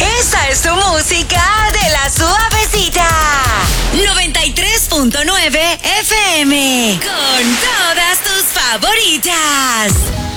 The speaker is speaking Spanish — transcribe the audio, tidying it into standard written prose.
Esta es tu música de la suavecita. 93.9 FM. Con todas tus favoritas.